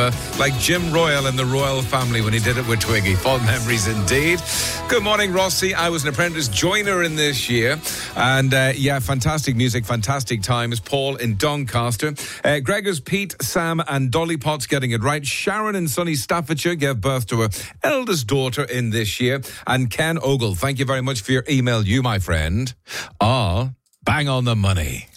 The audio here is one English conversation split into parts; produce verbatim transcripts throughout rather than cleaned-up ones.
uh, like Jim Royal and the Royal Family when he did it with Twiggy. Fond memories indeed. Good morning, Rossi. I was an apprentice joiner in this year. And uh, yeah, fantastic music, fantastic times. Paul in Doncaster. Uh, Gregor's Pete, Sam and Dolly Potts getting it right. Sharon in sunny Staffordshire gave birth to her eldest daughter in this year. And Ken Ogle, thank you very much for your email. You, my friend, are bang on the money.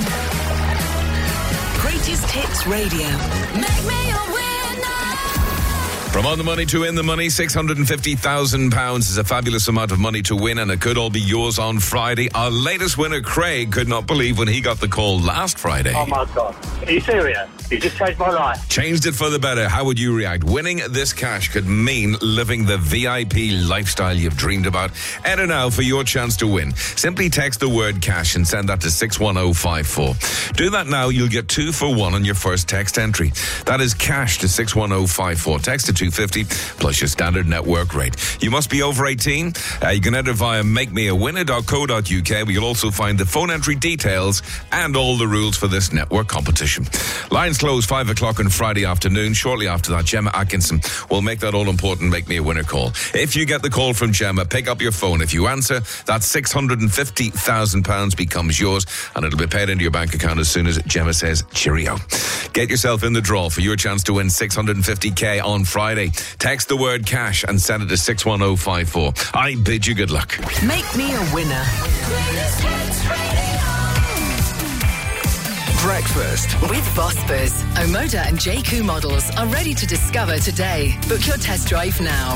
Greatest Hits Radio. Make me a winner. From on the money to in the money, six hundred fifty thousand pounds is a fabulous amount of money to win, and it could all be yours on Friday. Our latest winner, Craig, could not believe when he got the call last Friday. Oh my God. Are you serious? You just changed my life. Changed it for the better. How would you react? Winning this cash could mean living the V I P lifestyle you've dreamed about. Enter now for your chance to win. Simply text the word cash and send that to six one oh five four. Do that now. You'll get two for one on your first text entry. That is cash to six one oh five four. Text to two fifty plus your standard network rate. You must be over eighteen. Uh, you can enter via make me a winner dot co dot uk, where you'll also find the phone entry details and all the rules for this network competition. Lines close five o'clock on Friday afternoon. Shortly after that, Gemma Atkinson will make that all-important Make Me a Winner call. If you get the call from Gemma, pick up your phone. If you answer, that six hundred fifty thousand pounds becomes yours, and it'll be paid into your bank account as soon as Gemma says cheerio. Get yourself in the draw for your chance to win six hundred fifty thousand on Friday. Text the word cash and send it to six one oh five four. I bid you good luck. Make me a winner. Breakfast with Vospers. Omoda and J Q models are ready to discover today. Book your test drive now.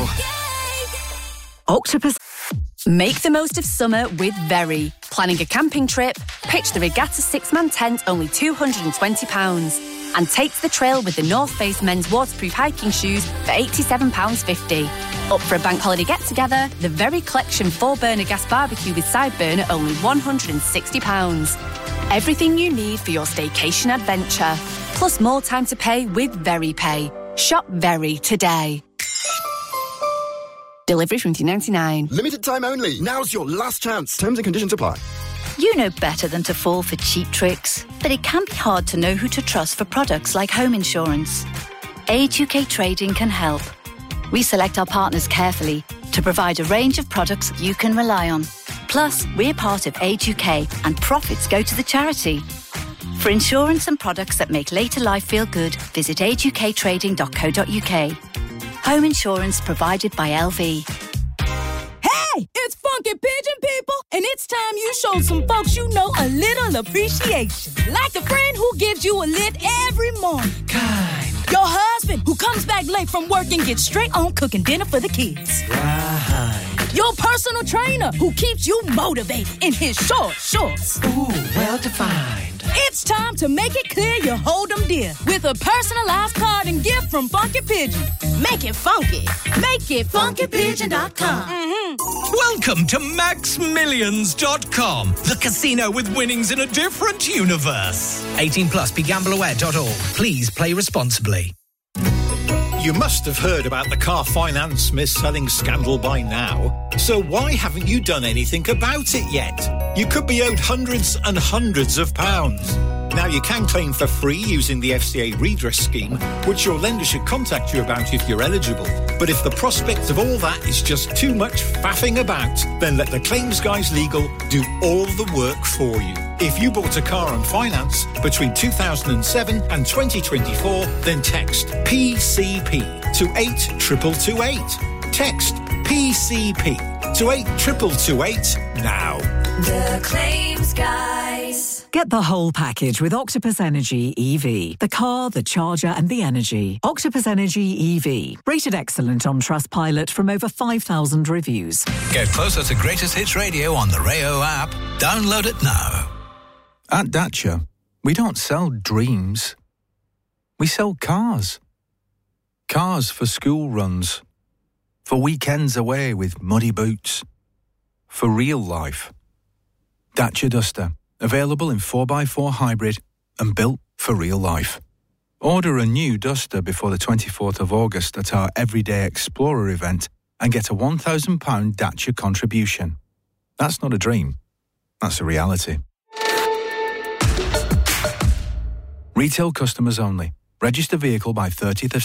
Octopus. Make the most of summer with Very. Planning a camping trip? Pitch the Regatta six-man tent, only two hundred twenty pounds. And take to the trail with the North Face men's waterproof hiking shoes for eighty-seven pounds fifty. Up for a bank holiday get-together? The Very Collection four-burner gas barbecue with side burner, only one hundred sixty pounds. Everything you need for your staycation adventure. Plus more time to pay with Very Pay. Shop Very today. Delivery from two ninety-nine. Limited time only. Now's your last chance. Terms and conditions apply. You know better than to fall for cheap tricks, but it can be hard to know who to trust for products like home insurance. Age U K Trading can help. We select our partners carefully to provide a range of products you can rely on. Plus, we're part of Age U K and profits go to the charity. For insurance and products that make later life feel good, visit age u k trading dot co dot u k. Home insurance provided by L V. Hey, it's Funky Pigeon people, and it's time you showed some folks you know a little appreciation. Like a friend who gives you a lift every morning. Kind. Your husband who comes back late from work and gets straight on cooking dinner for the kids. Right. Your personal trainer who keeps you motivated in his short shorts. Ooh, well defined. It's time to make it clear you hold them dear with a personalized card and gift from Funky Pigeon. Make it funky. Make it funky pigeon dot com. Mm-hmm. Welcome to max millions dot com, the casino with winnings in a different universe. eighteen plus, be gamble aware dot org. Please play responsibly. You must have heard about the car finance mis-selling scandal by now. So why haven't you done anything about it yet? You could be owed hundreds and hundreds of pounds. Now, you can claim for free using the F C A redress scheme, which your lender should contact you about if you're eligible. But if the prospect of all that is just too much faffing about, then let the Claims Guys Legal do all the work for you. If you bought a car on finance between two thousand seven and twenty twenty-four, then text P C P to eight two two two eight. Text P C P to eight two two two eight now. The Claims Guys. Get the whole package with Octopus Energy E V. The car, the charger and the energy. Octopus Energy E V. Rated excellent on Trustpilot from over five thousand reviews. Get closer to Greatest Hits Radio on the Rayo app. Download it now. At Dacia, we don't sell dreams. We sell cars. Cars for school runs. For weekends away with muddy boots. For real life. Dacia Duster. Available in four by four hybrid and built for real life. Order a new Duster before the twenty-fourth of August at our Everyday Explorer event and get a one thousand pounds Dacia contribution. That's not a dream. That's a reality. Retail customers only. Register vehicle by thirtieth of